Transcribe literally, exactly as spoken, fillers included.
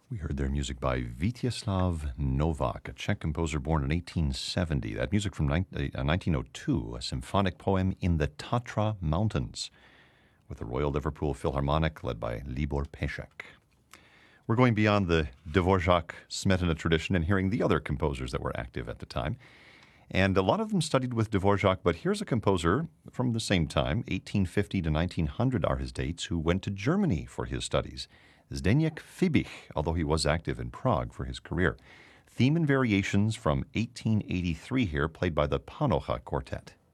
We heard their music by Vítězslav Novak, a Czech composer born in eighteen seventy. That music from nineteen oh two, a symphonic poem in the Tatra Mountains, with the Royal Liverpool Philharmonic led by Libor Pešek. We're going beyond the Dvorak Smetana tradition and hearing the other composers that were active at the time. And a lot of them studied with Dvorak, but here's a composer from the same time, eighteen fifty to nineteen hundred are his dates, who went to Germany for his studies. Zdeněk Fibich, although he was active in Prague for his career. Theme and Variations from eighteen eighty-three here, played by the Panocha Quartet.